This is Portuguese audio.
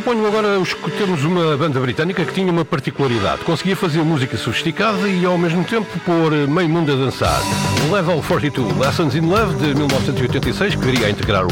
proponho agora escutarmos uma banda britânica que tinha uma particularidade. Conseguia fazer música sofisticada e ao mesmo tempo pôr meio mundo a dançar. Level 42, Lessons in Love, de 1986, que viria a integrar o